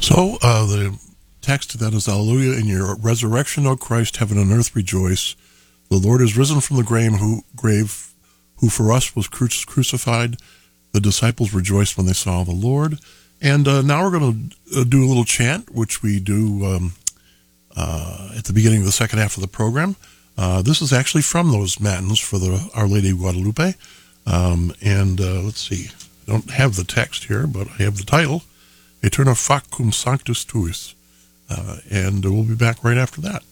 So the text to that is, Alleluia, in your resurrection, O Christ, heaven and earth rejoice. The Lord is risen from the grave, who for us was crucified. The disciples rejoiced when they saw the Lord. And now we're going to do a little chant, which we do at the beginning of the second half of the program. This is actually from those matins for the Our Lady of Guadalupe. Let's see. I don't have the text here, but I have the title, Aeterna Fac cum Sanctus Tuis. And we'll be back right after that.